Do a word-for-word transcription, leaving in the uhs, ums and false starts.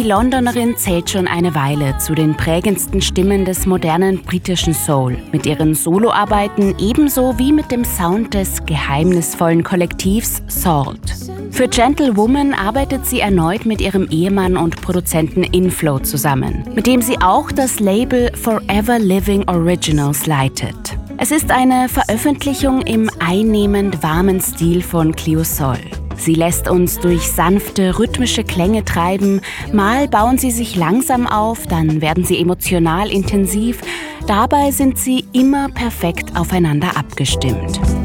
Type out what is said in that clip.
Londonerin zählt schon eine Weile zu den prägendsten Stimmen des modernen britischen Soul, mit ihren Soloarbeiten ebenso wie mit dem Sound des geheimnisvollen Kollektivs Salt. Für Gentlewoman arbeitet sie erneut mit ihrem Ehemann und Produzenten Inflow zusammen, mit dem sie auch das Label Forever Living Originals leitet. Es ist eine Veröffentlichung im einnehmend warmen Stil von Cleosol. Sie lässt uns durch sanfte, rhythmische Klänge treiben, mal bauen sie sich langsam auf, dann werden sie emotional intensiv, dabei sind sie immer perfekt aufeinander abgestimmt.